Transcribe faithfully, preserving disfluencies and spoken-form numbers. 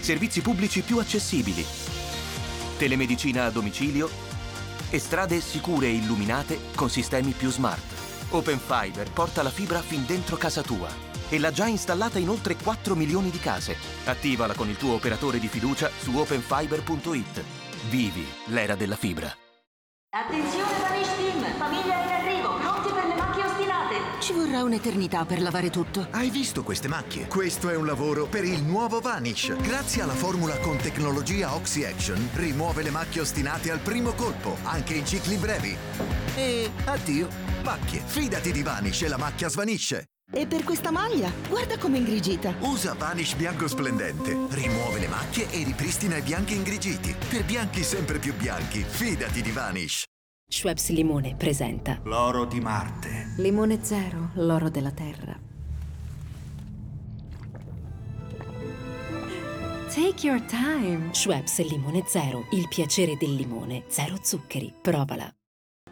servizi pubblici più accessibili, telemedicina a domicilio e strade sicure e illuminate con sistemi più smart. Open Fiber porta la fibra fin dentro casa tua e l'ha già installata in oltre quattro milioni di case. Attivala con il tuo operatore di fiducia su open fiber punto it. Vivi l'era della fibra. Attenzione Vanish Team, famiglia in arrivo, pronti per le macchie ostinate. Ci vorrà un'eternità per lavare tutto. Hai visto queste macchie? Questo è un lavoro per il nuovo Vanish. Grazie alla formula con tecnologia Oxy Action, rimuove le macchie ostinate al primo colpo, anche in cicli brevi. E addio macchie. Fidati di Vanish e la macchia svanisce. E per questa maglia, guarda com'è ingrigita. Usa Vanish bianco splendente. Rimuove le macchie e ripristina i bianchi ingrigiti. Per bianchi sempre più bianchi, fidati di Vanish. Schweppes Limone presenta L'oro di Marte. Limone Zero, l'oro della terra. Take your time. Schweppes Limone Zero, il piacere del limone, zero zuccheri. Provala.